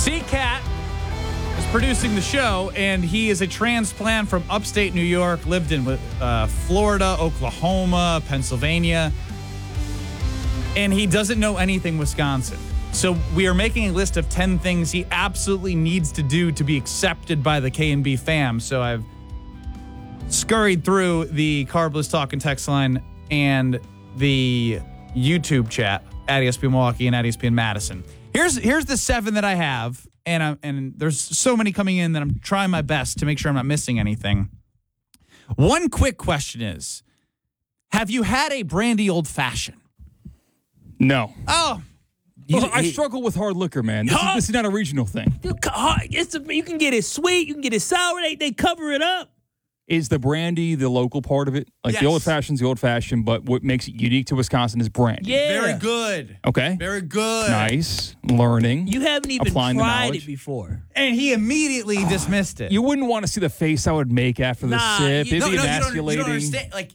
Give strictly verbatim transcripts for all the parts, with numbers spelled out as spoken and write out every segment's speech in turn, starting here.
C-Cat is producing the show, and he is a transplant from upstate New York, lived in uh, Florida, Oklahoma, Pennsylvania, and he doesn't know anything Wisconsin. So we are making a list of ten things he absolutely needs to do to be accepted by the K and B fam. So I've scurried through the Carbless Talk and text line and the YouTube chat at E S P N Milwaukee and at E S P N Madison. Here's here's the seven that I have, and I, and there's so many coming in that I'm trying my best to make sure I'm not missing anything. One quick question is, have you had a brandy old fashioned? No. Oh. Well, You- I he- struggle with hard liquor, man. This, Huh? is, this is not a regional thing. You ca- It's a, you can get it sweet, you can get it sour. They they cover it up. Is the brandy the local part of it? Like Yes. the old fashioned's the old fashioned, but what makes it unique to Wisconsin is brandy. Yeah, Very good. Okay. Very good. Nice. Learning. You haven't even Applying the tried knowledge. it before. And he immediately dismissed it. You wouldn't want to see the face I would make after the Nah, sip. you- It'd no, be no, you don't, you emasculating. don't understand. Like,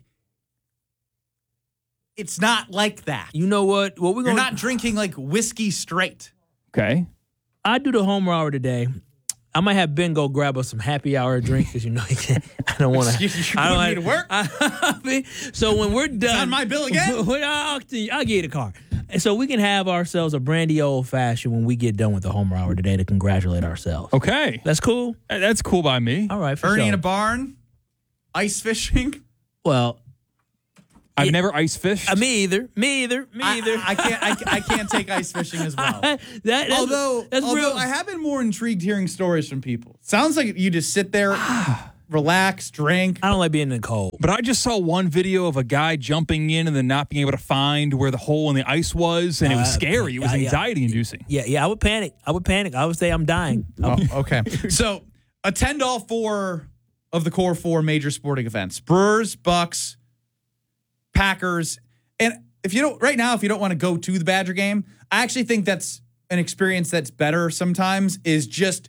it's not like that. You know what? What we're You're gonna not drinking like whiskey straight. Okay. I do the homer hour today. I might have Ben go grab us some happy hour drink because you know he can't. I don't want You- to. you I don't want me to work? I, mean, so when we're done, on my bill again? when I'll, I'll get a car, and so we can have ourselves a brandy old fashioned when we get done with the homer hour today to congratulate ourselves. Okay. That's cool. Uh, That's cool by me. All right, for Ernie sure. in a barn, ice fishing. Well, I've Yeah. never ice fished. uh, me either. Me either. Me I, either. I, I can't. I, I can't take ice fishing as well. that, that's, although, that's although real. I have been more intrigued hearing stories from people. Sounds like you just sit there, relax, drink. I don't like being in the cold. But I just saw one video of a guy jumping in and then not being able to find where the hole in the ice was, and it was Uh, scary. It was yeah, yeah. anxiety inducing. Yeah, yeah. I would panic. I would panic. I would say I'm dying. Oh, okay. So attend all four of the core four major sporting events: Brewers, Bucks, Packers. And if you don't right now, if you don't want to go to the Badger game, I actually think that's an experience that's better sometimes is just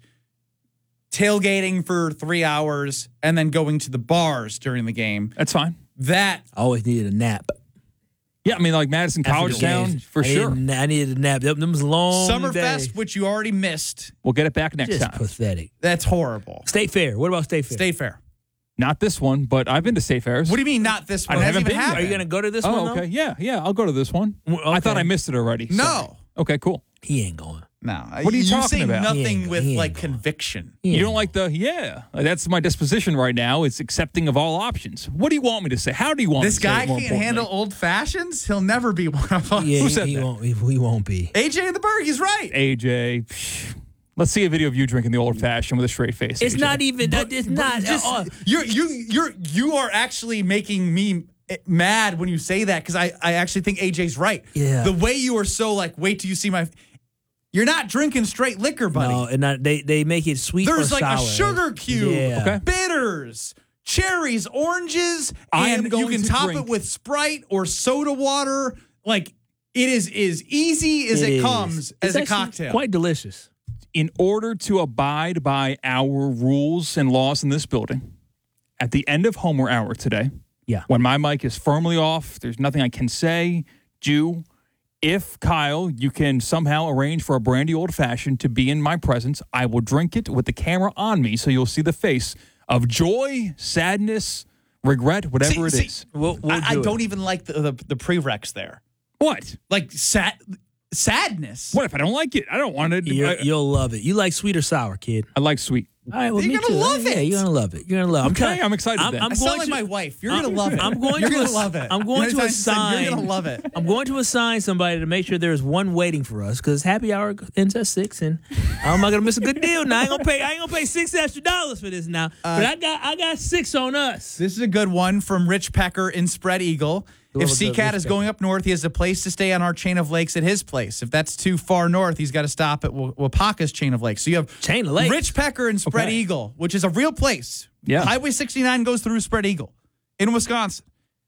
tailgating for three hours and then going to the bars during the game. That's fine. That I always needed a nap. Yeah, I mean, like Madison After College the Town, games. for I needed sure. a na- I needed a nap. Them, them was long days. Summerfest, which you already missed, We'll get it back next Just time. pathetic. that's horrible. State Fair. What about State Fair? State Fair. Not this one, but I've been to state fairs. What do you mean not this I one? It haven't hasn't even been yet. Are happened. you going to go to this one, Oh, though? okay. Yeah, yeah. I'll go to this one. Well, I thought okay. I missed it already. No. Sorry. Okay, cool. He ain't going. No. What are you talking say about? He nothing ain't- with he ain't like going. conviction. He You ain't don't like the, yeah. That's my disposition right now. It's accepting of all options. What do you want me to say? How do you want This me to say guy it, more can't handle importantly? old fashions. He'll never be one of us. Yeah, Who he, said he that? won't. He, he won't be. A J in the Berg, he's right. A J. psh, Let's see a video of you drinking the old fashioned with a straight face. It's A J. not even. that. It's not. Just- uh, you're you you're you are actually making me mad when you say that because I I actually think A J's right. Yeah. The way you are so like, wait till you see my. You're not drinking straight liquor, buddy. no, and not, they they make it sweet. There's or like a sour. sugar cube, Yeah. Okay. bitters, cherries, oranges, I am and you going can to top drink- it with Sprite or soda water. Like it is as easy as it, is. comes It's as a actually cocktail. Quite delicious. In order to abide by our rules and laws in this building, at the end of Homer Hour today, Yeah. when my mic is firmly off, there's nothing I can say, do. If, Kyle, you can somehow arrange for a brandy old fashioned to be in my presence, I will drink it with the camera on me so you'll see the face of joy, sadness, regret, whatever See- it see, is. We'll, we'll I, I do it. don't even like the the, the prereqs there. What? Like sad sadness. What if I don't like it? I don't want it. You're, I, you'll love it. You like sweet or sour, kid? I like sweet. All right, well, You're me gonna too. love Yeah, it. you're gonna love it. You're gonna love it. I'm, Okay, telling- I'm excited I'm, then. I'm I going sound like to, my wife. You're I'm- gonna love it. I'm going You're to gonna ass- love it. I'm going You know to what I'm saying? You're assign- gonna love it. I'm going to assign somebody to make sure there's one waiting for us because happy hour ends at six, and I'm not gonna miss a good deal. Now I ain't gonna pay. I ain't gonna pay six extra dollars for this now. but I got I got six on us. This is a good one from Rich Pecker in Spread Eagle. Love If a good C-Cat Rich is Pecker. going up north, he has a place to stay on our chain of lakes at his place. If that's too far north, he's got to stop at Wa- Wapaka's chain of lakes. So you have Chain of lakes? Rich Pecker in Spread Okay. Eagle, which is a real place. Yeah. Highway sixty-nine goes through Spread Eagle in Wisconsin.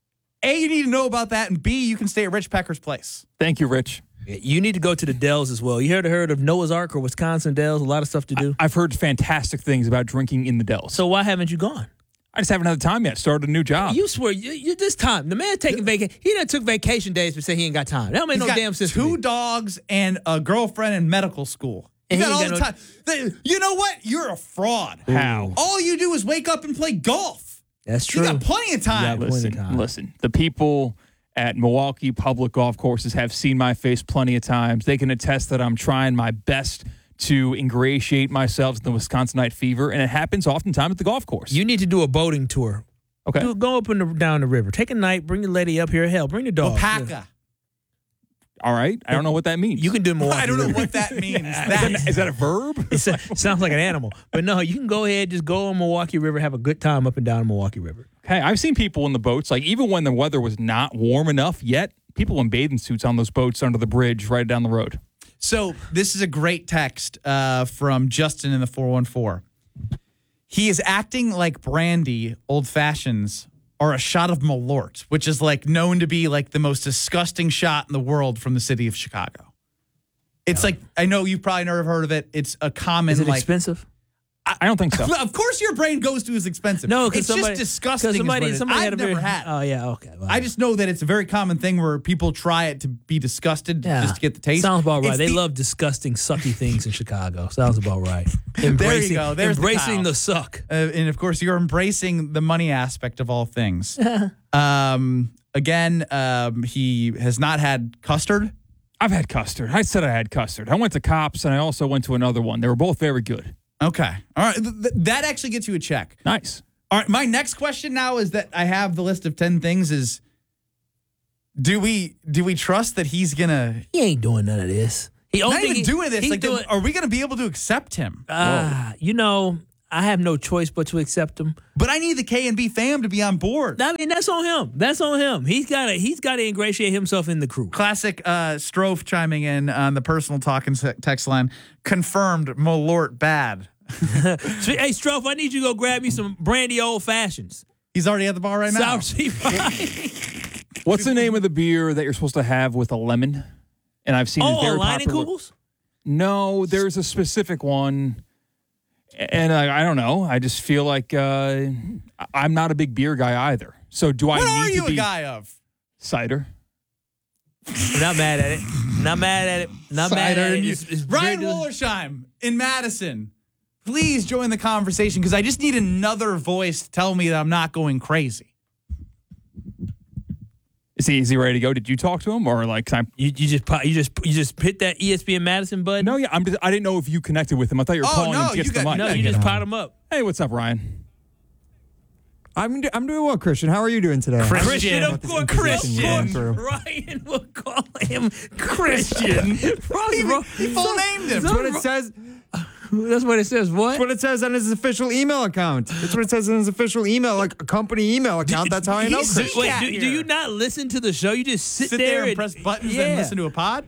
A, you need to know about that, and B, you can stay at Rich Pecker's place. Thank you, Rich. You need to go to the Dells as well. You heard heard of Noah's Ark or Wisconsin Dells? A lot of stuff to do. I've heard fantastic things about drinking in the Dells. So why haven't you gone? I just haven't had the time yet. Started a new job. You swear you, you this time the man taking vacation. He done took vacation days but say he ain't got time. That don't make He's no got damn sense. to two me. dogs and a girlfriend in medical school. You And got he all ain't the got time. You know what? You're a fraud. How? All you do is wake up and play golf. That's true. You got plenty of time. Yeah, Listen, time. listen. The people at Milwaukee public golf courses have seen my face plenty of times. They can attest that I'm trying my best to ingratiate myself in the Wisconsinite fever, and it happens oftentimes at the golf course. You need to do a boating tour. okay? Do, go up and the, down the river. Take a night. Bring the lady up here. Hell, bring the dog. Opaka. All right. I don't know what that means. You can do Milwaukee I don't know River. what that means. Is that, is that a verb? It sa- sounds like an animal. But no, you can go ahead, just go on Milwaukee River, have a good time up and down the Milwaukee River. Hey, I've seen people in the boats, like even when the weather was not warm enough yet, people in bathing suits on those boats under the bridge right down the road. So this is a great text uh, from Justin in the four one four. He is acting like brandy old fashions are a shot of Malort, which is like known to be like the most disgusting shot in the world from the city of Chicago. It's like, I know you've probably never heard of it. It's a common Is it like. expensive? I don't think so. Of course, your brain goes to is expensive. No, it's because somebody, just disgusting. is Somebody, what it is. somebody I've had a never very, had. Oh yeah, okay. Well, I just know that it's a very common thing where people try it to be disgusted yeah. just to get the taste. Sounds about right. It's They the- love disgusting, sucky things in Chicago. Sounds about right. Embracing, go. There's the embracing Kyle. the, suck. Uh, and of course, you're embracing the money aspect of all things. um, again, um, he has not had custard. I've had custard. I said I had custard. I went to Cops and I also went to another one. They were both very good. Okay. All right. Th- th- that actually gets you a check. Nice. All right. My next question now is that I have the list of ten things is do we do we trust that he's going to He ain't doing none of this. He not only even doing this? He's Like, doing, are we going to be able to accept him? ah, you know, I have no choice but to accept him. But I need the K and B fam to be on board. I mean, that's on him. That's on him. He's got to. He's got to ingratiate himself in the crew. Classic uh, Strofe chiming in on the personal talk and se- text line. Confirmed Malort bad. Hey, Strofe, I need you to go grab me some brandy old fashions. He's already at the bar right now. Sour Sea Rye. What's the name of the beer that you're supposed to have with a lemon? And I've seen it Oh, very Lining popular. Kugels? No, there's a specific one. And I, I don't know. I just feel like uh, I'm not a big beer guy either. So do I What need are to you a be guy of? cider? Not mad at it. Not mad at it. Not mad at it. It's, it's Ryan very- Wollersheim in Madison. Please join the conversation because I just need another voice to tell me that I'm not going crazy. Is he, is he ready to go? Did you talk to him or like? Can I, You, you just pop- you just you just hit that E S P N Madison button. no, yeah. I'm just. I didn't know if you connected with him. I thought you were Oh, calling no, him to get you to the got- mic. no, Yeah, you get just on. pot him up. Hey, what's up, Ryan? I'm do- I'm doing well, Christian. How are you doing today? Christian. Christian, of This course, imposition you're going Christian. through. Ryan will call him Christian. Bro, He, bro, he full named him. That's what it says. that's what it says. What? That's what it says on his official email account. That's what it says on his official email, like a company email account. That's how I know He's- Christian. Wait, cat do, do here. you not listen to the show? You just sit, Sit there and press buttons yeah. and listen to a pod?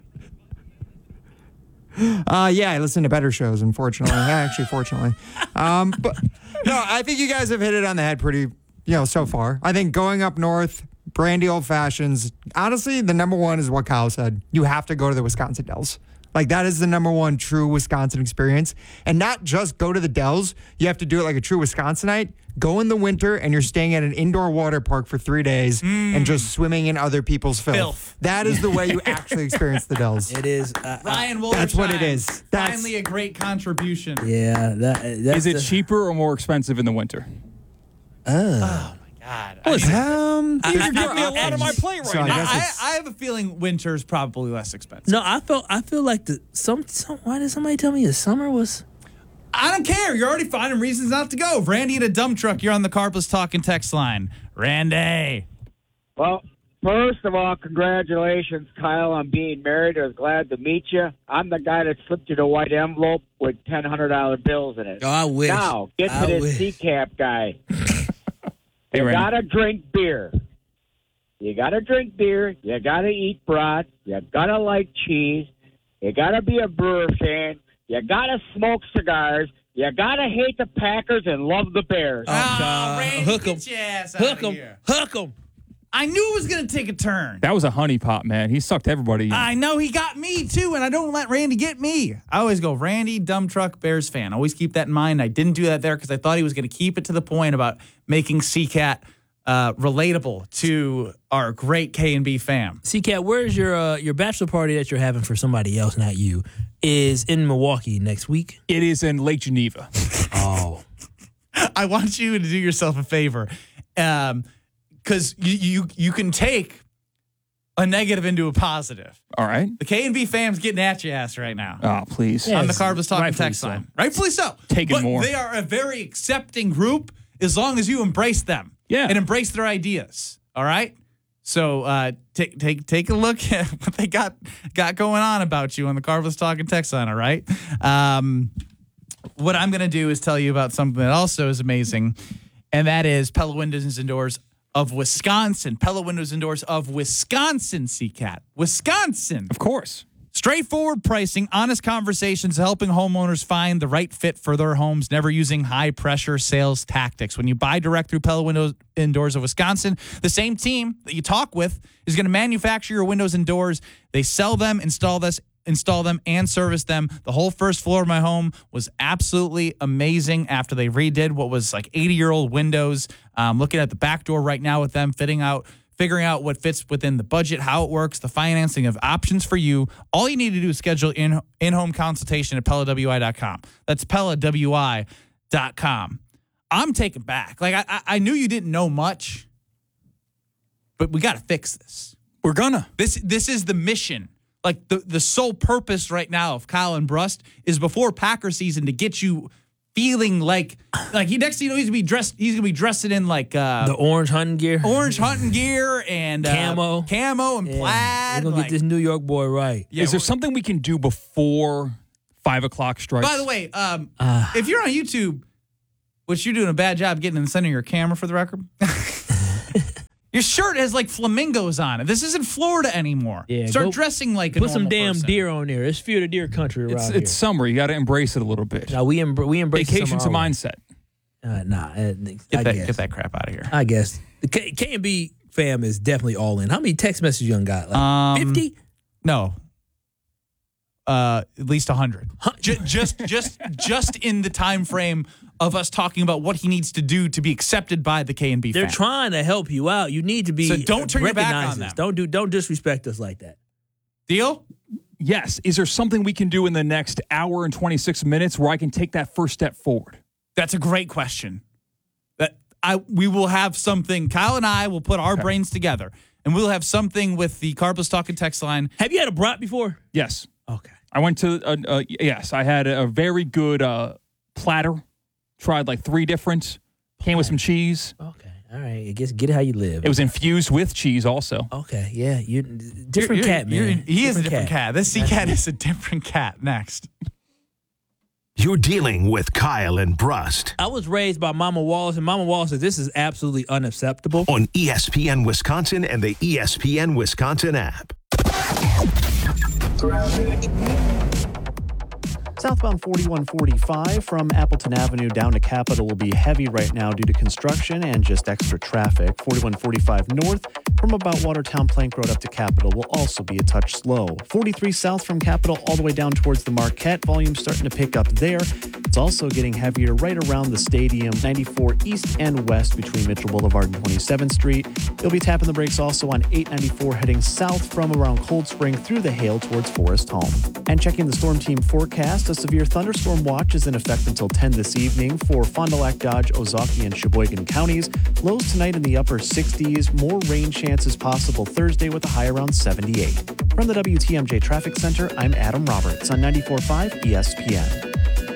Uh, yeah, I listen to better shows. Unfortunately, actually, fortunately, um, but no, I think you guys have hit it on the head pretty, you know, so far. I think going up north, brandy old fashions. Honestly, the number one is what Kyle said. You have to go to the Wisconsin Dells. Like that is the number one true Wisconsin experience, and not just go to the Dells. You have to do it like a true Wisconsinite. Go in the winter, and you're staying at an indoor water park for three days and just swimming in other people's filth. Filth. That is the way you actually experience the Dells. It is. Uh, Ryan Wollersheim. That's what it is. That's- Finally a great contribution. yeah. That, that's Is it the- cheaper or more expensive in the winter? God. I, mean, Um, I- these I- are I- your I- I- options. my plate right So I now. guess I, it's- I have a feeling winter's probably less expensive. No, I felt. I feel like the some. some why did somebody tell me the summer was? I don't care. You're already finding reasons not to go. Randy in a dump truck. You're on the Carpless Talking text line. Randy. Well, first of all, congratulations, Kyle, on being married. I was glad to meet you. I'm the guy that slipped you the white envelope with ten hundred dollar bills in it. Oh, I wish. Now, get to I this wish. C CAP guy. Hey, You Randy. gotta drink beer. You gotta drink beer. You gotta eat broth. You gotta like cheese. You gotta be a Brewer fan. You gotta smoke cigars. You gotta hate the Packers and love the Bears. Oh, God. Randy, Hook 'em. get your ass out Hook of him. here. Hook him. I knew it was going to take a turn. That was a honey pot, man. He sucked everybody in. I know he got me too, and I don't let Randy get me. I always go, Randy, dumb truck, Bears fan. Always keep that in mind. I didn't do that there because I thought he was going to keep it to the point about making C CAT uh, relatable to our great K and B fam. C-Cat, where's your uh, your bachelor party that you're having for somebody else, not you, is in Milwaukee next week? It is in Lake Geneva. Oh. I want you to do yourself a favor, um, because you, you you can take a negative into a positive. All right. The K and B fam's getting at your ass right now. Oh, please. Yeah. On the Yes, Carbs Talking rightfully text so. line. Rightfully so. Take it but more. They are a very accepting group as long as you embrace them. Yeah. And embrace their ideas. All right? So uh, take take take a look at what they got got going on about you on the Carbs Talking text line, all right? Um, what I'm going to do is tell you about something that also is amazing, and that is Pella Windows and Doors of Wisconsin. Pella Windows and Doors of Wisconsin, C-Cat. Wisconsin. Of course. Straightforward pricing, honest conversations, helping homeowners find the right fit for their homes, never using high-pressure sales tactics. When you buy direct through Pella Windows and Doors of Wisconsin, the same team that you talk with is going to manufacture your windows and doors. They sell them, install this, install them, and service them. The whole first floor of my home was absolutely amazing after they redid what was like eighty-year-old windows. Um, looking at the back door right now with them, fitting out figuring out what fits within the budget, how it works, the financing of options for you. All you need to do is schedule in, in-home consultation at Pella W I dot com. That's Pella W I dot com. I'm taken back. Like, I, I knew you didn't know much, but we got to fix this. We're gonna. This this is the mission. Like, the, the sole purpose right now of Kyle and Brust is before Packer season to get you feeling like, like he next thing you know, he's gonna be dressed. He's gonna be dressing in like uh, The orange hunting gear. orange hunting gear and uh, Camo. camo and Yeah, plaid. We're going to like- get this New York boy right. Yeah, is there we're- something we can do before five o'clock strikes? By the way, um, Ah. if you're on YouTube, which you're doing a bad job getting in the center of your camera for the record, your shirt has like flamingos on it. This isn't Florida anymore. Yeah, Start go dressing like a Put some normal damn person. deer on there. It's fear the deer country around it's here. it's summer. You got to embrace it a little bit. Now, we, embr- we embrace Vacation to summer our way. mindset. Uh, nah, uh, I Get that, guess. get that crap out of here. I guess. The K- K&B fam is definitely all in. How many text messages you done got? Like Um, fifty? No. Uh, at least a hundred. Just, just, just, just in the time frame of us talking about what he needs to do to be accepted by the K and B. They're fan. trying to help you out. You need to be. So don't turn your back recognize on this. them. Don't do. Don't disrespect us like that. Deal? Yes. Is there something we can do in the next hour and twenty-six minutes where I can take that first step forward? That's a great question. That I we will have something. Kyle and I will put our Okay. brains together, and we'll have something with the Carpus Talking text line. Have you had a brat before? Yes. Okay. I went to, uh, uh, yes, I had a very good uh, platter. Tried like three different. Came with some cheese. Okay. All right. I guess get it how you live. It was infused with cheese also. Okay. Yeah. You different You're- cat, you're- man. He is a different cat. This sea cat is a different cat. Next. You're dealing with Kyle and Brust I was raised by Mama Wallace, and Mama Wallace said this is absolutely unacceptable. on E S P N Wisconsin and the E S P N Wisconsin app. Southbound forty-one forty-five from Appleton Avenue down to Capitol will be heavy right now due to construction and just extra traffic. forty-one forty-five north from about Watertown Plank Road up to Capitol will also be a touch slow. forty-three south from Capitol all the way down towards the Marquette. Volume starting to pick up there. It's also getting heavier right around the stadium. ninety-four east and west between Mitchell Boulevard and twenty-seventh Street. You'll be tapping the brakes also on eight ninety-four heading south from around Cold Spring through the Hale towards Forest Home. And checking the storm team forecast, a severe thunderstorm watch is in effect until ten this evening for Fond du Lac, Dodge, Ozaukee, and Sheboygan counties. Lows tonight in the upper sixties. More rain chances possible Thursday with a high around seventy-eight. From the W T M J Traffic Center, I'm Adam Roberts on ninety-four point five E S P N.